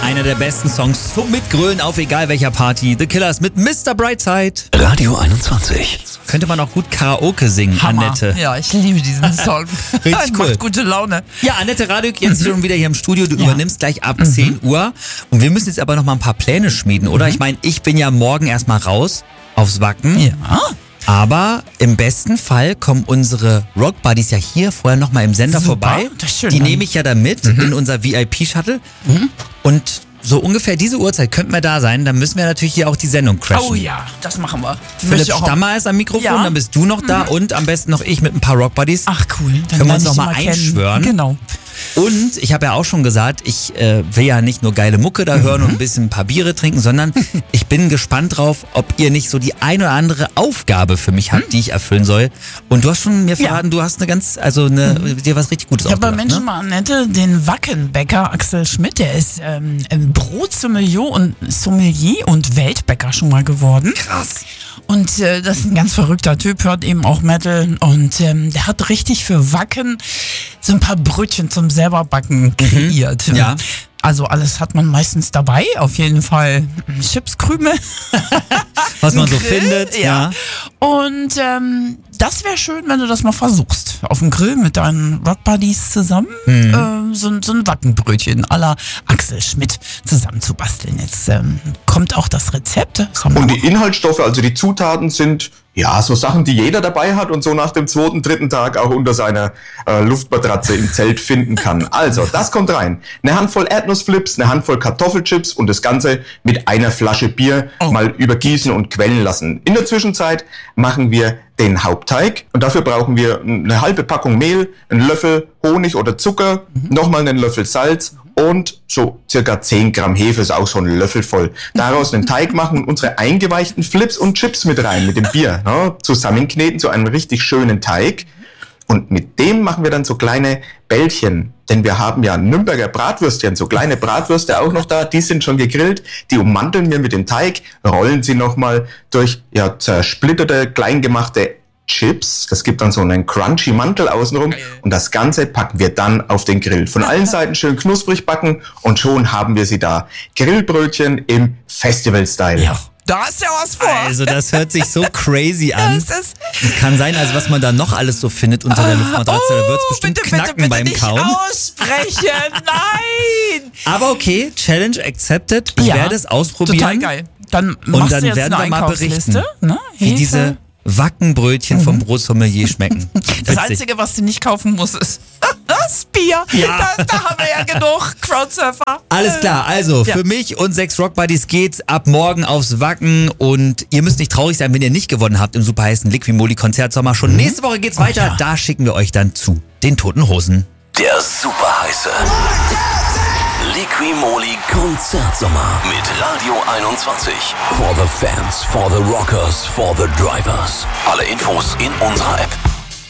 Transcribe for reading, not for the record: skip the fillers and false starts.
Einer der besten Songs zum Mitgrölen auf egal welcher Party. The Killers mit Mr. Brightside. Radio 21. Könnte man auch gut Karaoke singen, Hammer. Annette. Ja, ich liebe diesen Song. Richtig cool. Macht gute Laune. Ja, Annette Radük, jetzt schon wieder hier im Studio. Du übernimmst gleich ab 10 Uhr. Und wir müssen jetzt aber noch mal ein paar Pläne schmieden, oder? Ich meine, ich bin ja morgen erstmal raus aufs Wacken. Ja. Aber im besten Fall kommen unsere Rock Buddies ja hier vorher nochmal im Sender Super, vorbei. das ist schön. Die nehme ich ja da mit in unser VIP-Shuttle. Und so ungefähr diese Uhrzeit könnten wir da sein. Dann müssen wir natürlich hier auch die Sendung crashen. Oh ja, das machen wir. Philipp Stammer ist am Mikrofon, Ja. dann bist du noch da und am besten noch ich mit ein paar Rock Buddies. Ach cool. Dann Können wir uns lerne ich noch die mal kennen. einschwören? Genau. Und ich habe ja auch schon gesagt, ich will ja nicht nur geile Mucke da hören und ein bisschen ein paar Biere trinken, sondern ich bin gespannt drauf, ob ihr nicht so die ein oder andere Aufgabe für mich habt, die ich erfüllen soll. Und du hast schon mir verraten, du hast dir was richtig Gutes Ich habe bei ausgedacht, Menschen mal Annette den Wackenbäcker Axel Schmidt, der ist Brotsommelier und Weltbäcker schon mal geworden. Krass. Und das ist ein ganz verrückter Typ, hört eben auch Metal und der hat richtig für Wacken so ein paar Brötchen zum selber backen kreiert. Ja. Also alles hat man meistens dabei, auf jeden Fall Chipskrümel. Was man so Grill, findet. ja. Und das wäre schön, wenn du das mal versuchst. Auf dem Grill mit deinen Rock-Buddies zusammen so ein Wackenbrötchen à la Axel Schmidt zusammen zu basteln. Jetzt kommt auch das Rezept. Das haben wir Und noch. die Inhaltsstoffe, also die Zutaten sind ja so Sachen, die jeder dabei hat und so nach dem 2., 3. Tag auch unter seiner Luftmatratze im Zelt finden kann. Also, das kommt rein. Eine Handvoll Erdnussflips, eine Handvoll Kartoffelchips und das Ganze mit einer Flasche Bier mal übergießen und quellen lassen. In der Zwischenzeit machen wir den Hauptteig und dafür brauchen wir eine halbe Packung Mehl, einen Löffel Honig oder Zucker, nochmal einen Löffel Salz und so circa 10 Gramm Hefe, ist auch so ein Löffel voll. Daraus einen Teig machen und unsere eingeweichten Flips und Chips mit rein, mit dem Bier, ne, zusammenkneten zu einem richtig schönen Teig. Und mit dem machen wir dann so kleine Bällchen, denn wir haben ja Nürnberger Bratwürstchen, so kleine Bratwürste auch noch da, die sind schon gegrillt, die ummanteln wir mit dem Teig, rollen sie nochmal durch zersplitterte, kleingemachte Chips, das gibt dann so einen crunchy Mantel außenrum und das Ganze packen wir dann auf den Grill. Von allen Seiten schön knusprig backen und schon haben wir sie da. Grillbrötchen im Festival-Style. Ja, da ist ja was vor. Also das hört sich so crazy an. Das ist Kann sein, also was man da noch alles so findet unter der Luftmatratze, da wird es bestimmt bitte, knacken bitte beim nicht Kauen. aussprechen, nein! Aber okay, Challenge accepted. Ich werde es ausprobieren. Total geil. Dann Und machst dann du jetzt werden eine wir mal berichten, Einkaufsliste, ne? wie Hefe. diese Wackenbrötchen vom Brotsommelier schmecken. Das Witzig. Einzige, was du nicht kaufen musst, ist das Bier. Ja. Da haben wir ja genug Crowdsurfer. Alles klar, also Ja. für mich und 6 Rock Buddies geht's ab morgen aufs Wacken und ihr müsst nicht traurig sein, wenn ihr nicht gewonnen habt im super heißen Liquimoli Konzertsommer. Schon nächste Woche geht's weiter, ja. da schicken wir euch dann zu den Toten Hosen. Der super heiße Liquimoli Konzertsommer mit Radio 21. For the fans, for the rockers, for the drivers. Alle Infos in unserer App.